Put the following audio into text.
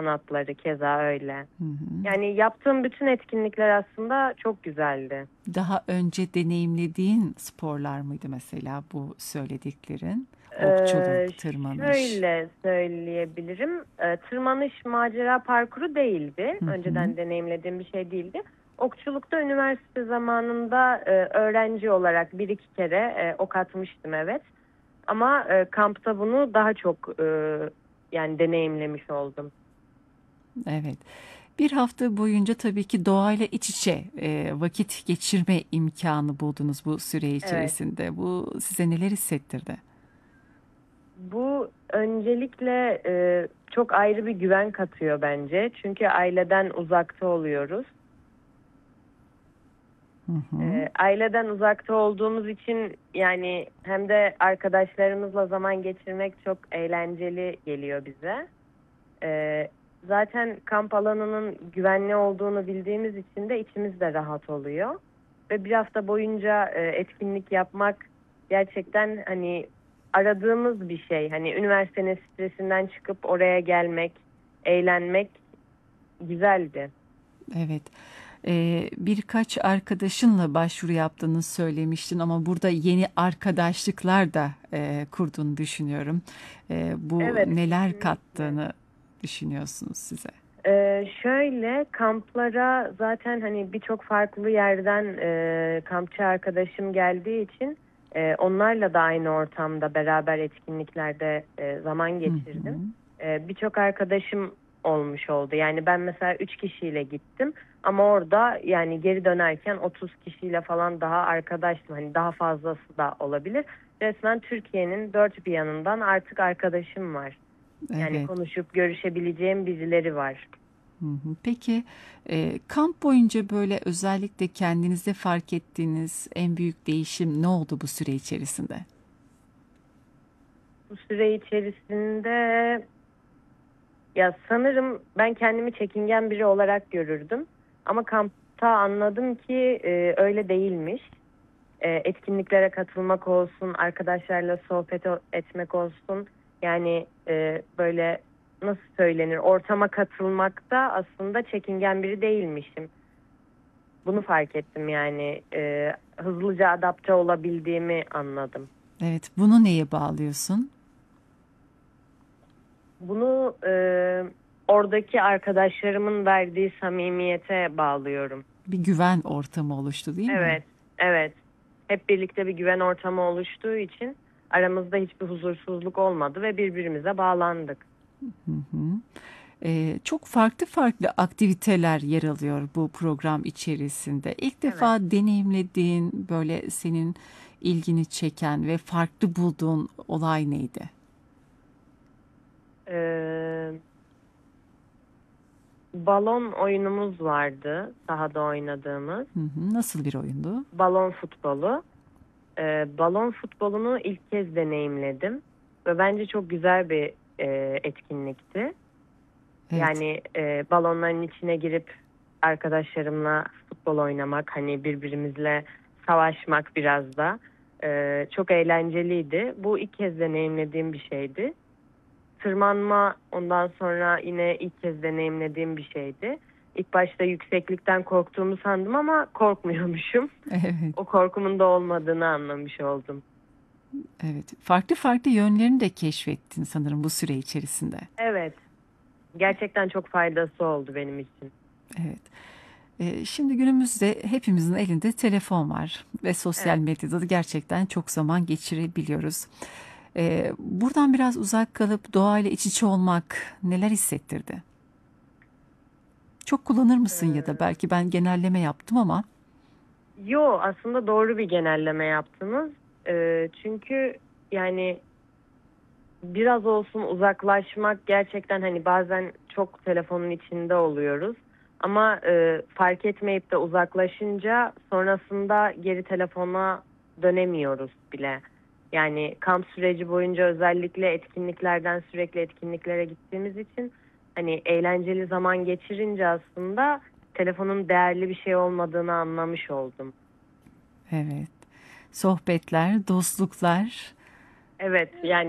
sanatları keza öyle. Hı hı. Yani yaptığım bütün etkinlikler aslında çok güzeldi. Daha önce deneyimlediğin sporlar mıydı mesela bu söylediklerin? Ee, Okçuluk, tırmanış. Şöyle söyleyebilirim. Tırmanış macera parkuru değildi. Hı hı. Önceden deneyimlediğim bir şey değildi. Okçulukta üniversite zamanında öğrenci olarak bir iki kere ok atmıştım, evet. Ama kampta bunu daha çok yani deneyimlemiş oldum. Evet. Bir hafta boyunca tabii ki doğayla iç içe vakit geçirme imkanı buldunuz bu süre Evet. içerisinde. Bu size neler hissettirdi? Bu öncelikle çok ayrı bir güven katıyor bence. Çünkü aileden uzakta oluyoruz. Hı hı. Aileden uzakta olduğumuz için yani hem de arkadaşlarımızla zaman geçirmek çok eğlenceli geliyor bize. Zaten kamp alanının güvenli olduğunu bildiğimiz için de içimiz de rahat oluyor. Ve bir hafta boyunca etkinlik yapmak gerçekten hani aradığımız bir şey. Hani üniversitenin stresinden çıkıp oraya gelmek, eğlenmek güzeldi. Evet. Birkaç arkadaşınla başvuru yaptığını söylemiştin ama burada yeni arkadaşlıklar da kurduğunu düşünüyorum. Bu Evet, neler kesinlikle. kattığını düşünüyorsunuz size? Şöyle kamplara zaten hani birçok farklı yerden kampçı arkadaşım geldiği için onlarla da aynı ortamda beraber etkinliklerde zaman Hı geçirdim. hı. Birçok arkadaşım olmuş oldu. Yani ben mesela 3 kişiyle gittim ama orada yani geri dönerken 30 kişiyle falan daha arkadaştım. Hani daha fazlası da olabilir. Resmen Türkiye'nin dört bir yanından artık arkadaşım var. Yani Evet. konuşup görüşebileceğim birileri var. Hı hı. Peki kamp boyunca böyle özellikle kendinizde fark ettiğiniz en büyük değişim ne oldu bu süre içerisinde? Bu süre içerisinde ya sanırım ben kendimi çekingen biri olarak görürdüm. Ama kampta anladım ki öyle değilmiş. Etkinliklere katılmak olsun, arkadaşlarla sohbet etmek olsun. Yani böyle nasıl söylenir, ortama katılmakta aslında çekingen biri değilmişim. Bunu fark ettim yani hızlıca adapte olabildiğimi anladım. Evet, bunu neye bağlıyorsun? Bunu oradaki arkadaşlarımın verdiği samimiyete bağlıyorum. Bir güven ortamı oluştu, değil mi? Evet, evet. Hep birlikte bir güven ortamı oluştuğu için aramızda hiçbir huzursuzluk olmadı ve birbirimize bağlandık. Hı hı. Çok farklı farklı aktiviteler yer alıyor bu program içerisinde. İlk Evet. defa deneyimlediğin, böyle senin ilgini çeken ve farklı bulduğun olay neydi? E, Balon oyunumuz vardı sahada oynadığımız. Hı hı. Nasıl bir oyundu? Balon futbolu. Balon futbolunu ilk kez deneyimledim ve bence çok güzel bir etkinlikti. Evet. Yani balonların içine girip arkadaşlarımla futbol oynamak, hani birbirimizle savaşmak biraz da çok eğlenceliydi. Bu ilk kez deneyimlediğim bir şeydi. Tırmanma ondan sonra yine ilk kez deneyimlediğim bir şeydi. İlk başta yükseklikten korktuğumu sandım ama korkmuyormuşum. Evet. O korkumun da olmadığını anlamış oldum. Evet. Farklı farklı yönlerini de keşfettin sanırım bu süre içerisinde. Evet, gerçekten çok faydası oldu benim için. Evet. Şimdi günümüzde hepimizin elinde telefon var ve sosyal Evet. medyada da gerçekten çok zaman geçirebiliyoruz. Buradan biraz uzak kalıp doğayla iç içe olmak neler hissettirdi? Çok kullanır mısın ya da Ee, belki ben genelleme yaptım ama. Yo, aslında doğru bir genelleme yaptınız. Çünkü yani biraz olsun uzaklaşmak gerçekten hani bazen çok telefonun içinde oluyoruz. Ama fark etmeyip de uzaklaşınca sonrasında geri telefona dönemiyoruz bile. Yani kamp süreci boyunca özellikle etkinliklerden sürekli etkinliklere gittiğimiz için hani eğlenceli zaman geçirince aslında telefonun değerli bir şey olmadığını anlamış oldum. Evet. Sohbetler, dostluklar. Evet, yani